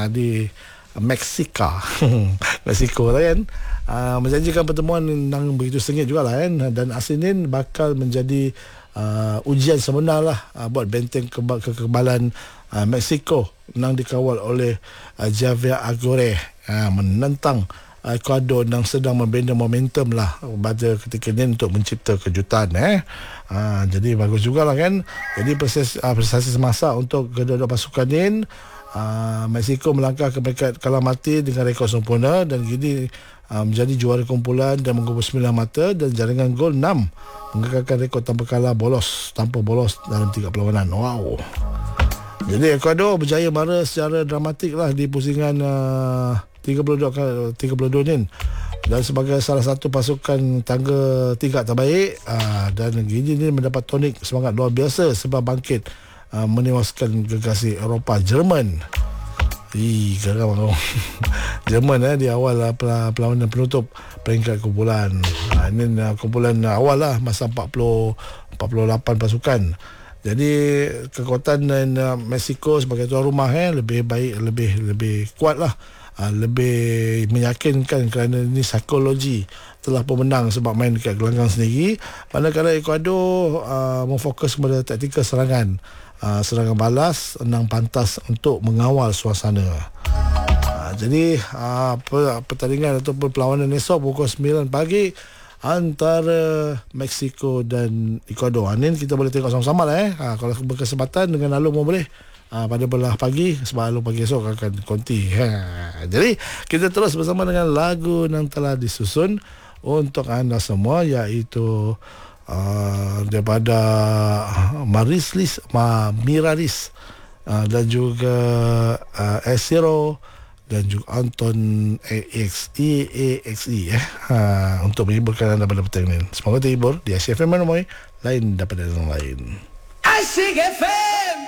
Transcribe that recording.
di Meksika. Meksiko lah kan. Menjanjikan pertemuan yang begitu sengit jugalah kan, dan Senin bakal menjadi ujian sebenar lah buat benteng kekebalan Meksiko yang dikawal oleh Javier Aguirre menentang Ecuador yang sedang membina momentum lah pada ketika ini untuk mencipta kejutan. Jadi bagus jugalah kan. Jadi prestasi semasa untuk kedua-dua pasukan ini. Mexico melangkah ke peringkat kalah mati dengan rekod sempurna dan kini menjadi juara kumpulan dan menggubur 9 mata dan jaringan gol 6, mengekalkan rekod tanpa bolos dalam 3 perlawanan. Wow. Jadi Ecuador berjaya mara secara dramatik lah di pusingan 32 ni, dan sebagai salah satu pasukan tangga 3 terbaik, dan gini ni mendapat tonik semangat luar biasa sebab bangkit menewaskan gegasi Eropah Jerman. Geram Jerman di awal perlawanan penutup peringkat kumpulan. Ini kumpulan awal lah, masa 48 pasukan. Jadi kekuatan Mexico sebagai tuan rumah lebih baik, lebih kuat lah, lebih meyakinkan kerana ini psikologi telah pemenang sebab main dekat gelanggang sendiri. Manakala Ecuador memfokus kepada taktikal serangan balas yang pantas untuk mengawal suasana. Jadi pertandingan ataupun perlawanan esok pukul 9 pagi antara Mexico dan Ecuador. Ini kita boleh tengok sama-sama lah. Kalau berkesempatan dengan Alung pun boleh pada belah pagi, sebab Alung pagi esok akan konti. Jadi kita terus bersama dengan lagu yang telah disusun untuk anda semua, iaitu daripada Miralis dan juga Esiro dan juga Anton EAXE untuk menghiburkan anda pada petang ini. Semoga terhibur di Asyik FM Manomoy, lain daripada yang lain. Asyik FM.